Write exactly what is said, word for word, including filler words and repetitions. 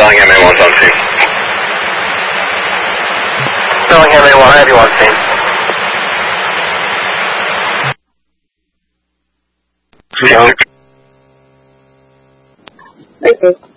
Bellingham A one's on scene. Bellingham A one, I have you on scene. Okay.